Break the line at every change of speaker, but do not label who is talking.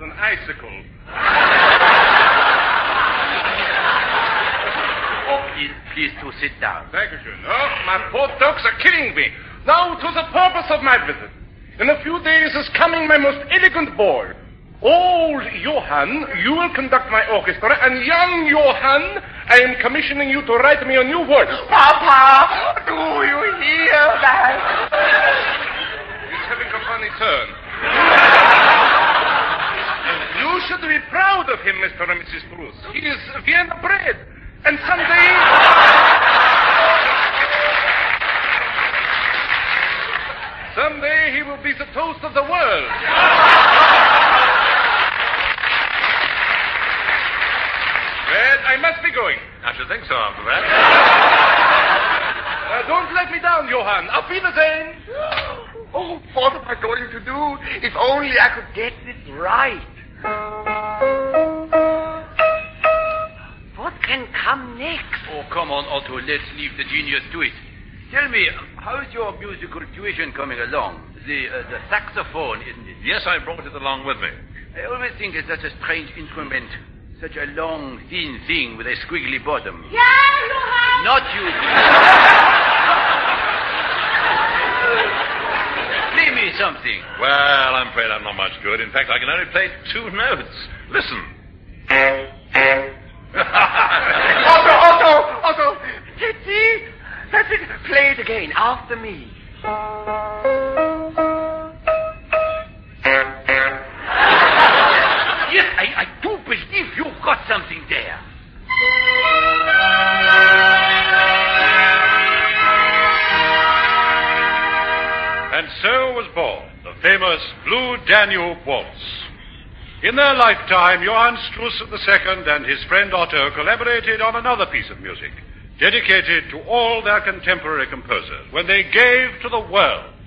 an icicle.
Oh, please to sit down.
Thank you, sir. No, my poor ducks are killing me. Now to the purpose of my visit. In a few days is coming my most elegant ball. Old Johann, you will conduct my orchestra, and young Johann, I am commissioning you to write me a new work.
Papa, do you hear that?
He's having a funny turn. You should be proud of him, Mr. and Mrs. Bruce. He is Vienna bred, and someday he will be the toast of the world. Well, I must be going.
I should think so after that.
Don't let me down, Johann. Auf Wiedersehen.
Oh, what am I going to do? If only I could get this right. What can come next?
Oh, come on, Otto. Let's leave the genius to it. Tell me, how's your musical tuition coming along? The saxophone, isn't it?
Yes, I brought it along with me.
I always think it's such a strange instrument. Such a long, thin thing with a squiggly bottom.
Yeah, Johann!
Not you. Play me something.
Well, I'm afraid I'm not much good. In fact, I can only play 2 notes. Listen.
Otto! See? That's it. Play it again, after me.
Yes, I do believe you've got something there.
And so was born the famous Blue Danube Waltz. In their lifetime, Johann Struss II and his friend Otto collaborated on another piece of music, dedicated to all their contemporary composers, when they gave to the world